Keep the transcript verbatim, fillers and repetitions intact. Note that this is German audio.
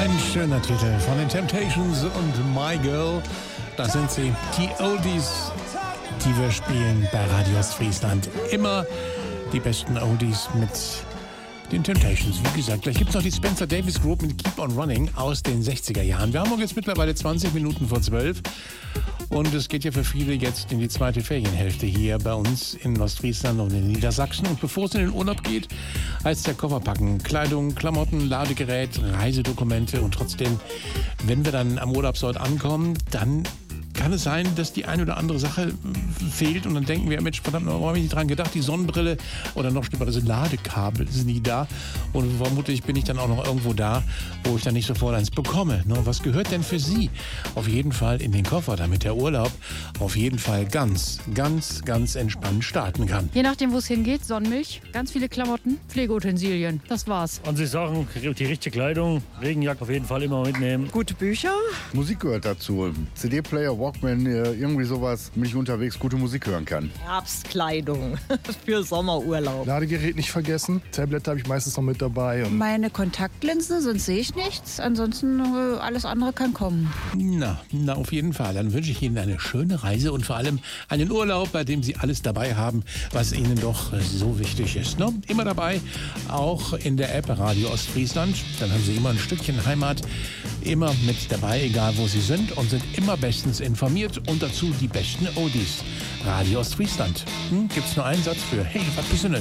Ein schöner Titel von den Temptations und My Girl. Das sind sie, die Oldies, die wir spielen bei Radio Ostfriesland. Immer die besten Oldies mit den Temptations. Wie gesagt, gleich gibt es noch die Spencer Davis Group mit Keep on Running aus den sechziger Jahren. Wir haben jetzt mittlerweile zwanzig Minuten vor zwölf. Und es geht ja für viele jetzt in die zweite Ferienhälfte hier bei uns in Ostfriesland und in Niedersachsen. Und bevor es in den Urlaub geht, heißt der Koffer packen. Kleidung, Klamotten, Ladegerät, Reisedokumente. Und trotzdem, wenn wir dann am Urlaubsort ankommen, dann kann es sein, dass die eine oder andere Sache fehlt und dann denken wir, Mensch, verdammt, warum habe ich nicht dran gedacht, die Sonnenbrille oder noch schlimmer, das Ladekabel ist nie da und vermutlich bin ich dann auch noch irgendwo da, wo ich dann nicht sofort eins bekomme. Ne? Was gehört denn für Sie auf jeden Fall in den Koffer, damit der Urlaub auf jeden Fall ganz, ganz, ganz entspannt starten kann? Je nachdem, wo es hingeht, Sonnenmilch, ganz viele Klamotten, Pflegeutensilien, das war's. Und Sie sagen, die richtige Kleidung, Regenjacke auf jeden Fall immer mitnehmen. Gute Bücher. Musik gehört dazu. C D-Player, Walkman, irgendwie sowas, damit ich unterwegs gute Musik hören kann. Herbstkleidung für Sommerurlaub. Ladegerät nicht vergessen. Tablet habe ich meistens noch mit dabei. Und Meine Kontaktlinsen, sonst sehe ich nichts. Ansonsten äh, alles andere kann kommen. Na, na, auf jeden Fall. Dann wünsche ich Ihnen eine schöne Reise und vor allem einen Urlaub, bei dem Sie alles dabei haben, was Ihnen doch so wichtig ist. Ne? Immer dabei, auch in der App Radio Ostfriesland. Dann haben Sie immer ein Stückchen Heimat, immer mit dabei, egal wo Sie sind und sind immer bestens informiert und dazu die besten Oldies. Radio Ostfriesland. Hm, gibt's nur einen Satz für. Hey, was bist du denn?